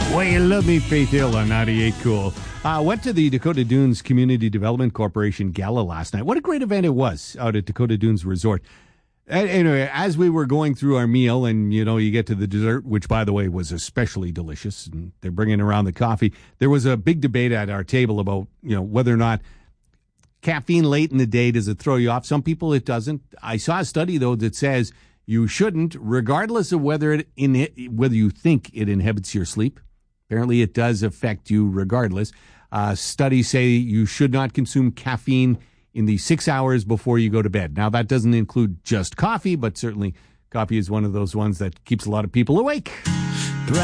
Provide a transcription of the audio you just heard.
Well, you love me, Faith Hill on 98 Cool. Went to the Dakota Dunes Community Development Corporation Gala last night. What a great event it was out at Dakota Dunes Resort. Anyway, as we were going through our meal and, you get to the dessert, which, by the way, was especially delicious, and they're bringing around the coffee, there was a big debate at our table about, whether or not caffeine late in the day, does it throw you off? Some people, it doesn't. I saw a study, though, that says you shouldn't, regardless of whether you think it inhibits your sleep. Apparently, it does affect you regardless. Studies say you should not consume caffeine in the 6 hours before you go to bed. Now, that doesn't include just coffee, but certainly coffee is one of those ones that keeps a lot of people awake.